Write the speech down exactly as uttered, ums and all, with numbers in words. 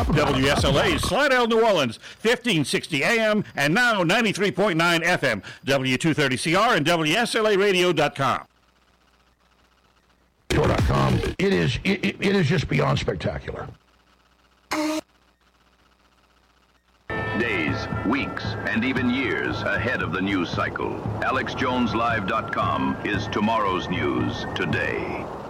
W S L A, Slidell, New Orleans, fifteen sixty A M and now ninety-three point nine F M, W two thirty C R and W S L A radio dot com. It is, it, it is just beyond spectacular. Days, weeks, and even years ahead of the news cycle. Alex Jones Live dot com is tomorrow's news today.